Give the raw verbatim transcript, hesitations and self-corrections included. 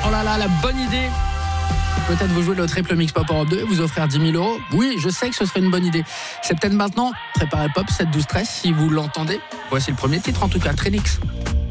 Oh là là, la bonne idée. Peut-être vous jouer le triple mix pop Europe deux, vous offrir dix mille euros. Oui, je sais que ce serait une bonne idée. C'est peut-être maintenant. Préparez Pop sept douze treize si vous l'entendez. Voici le premier titre en tout cas, Trinix.